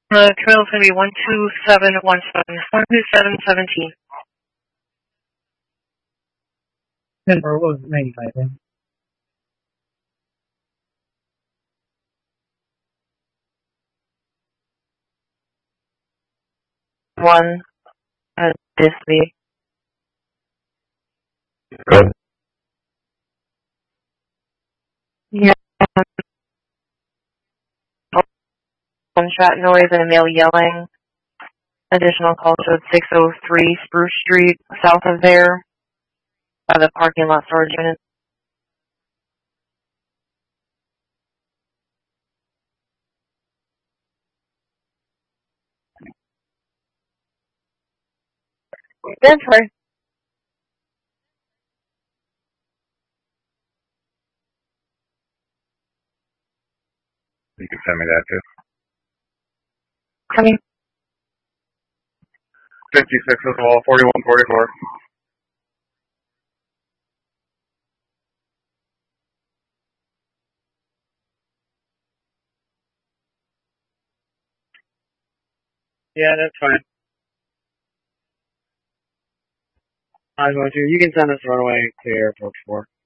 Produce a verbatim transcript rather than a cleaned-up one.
Uh, trail's going to be one two seven one seven, one two seven seventeen. Number was ninety-five then. One, uh, Disney. Good. Yeah. Gunshot noise and a male yelling. Additional call code six oh three Spruce Street, south of there, by the parking lot storage unit. That's right. You can send me that too. Coming. fifty-six as well, forty-one forty-four. Yeah, that's fine. I was going to. You can send us right away to Airport four.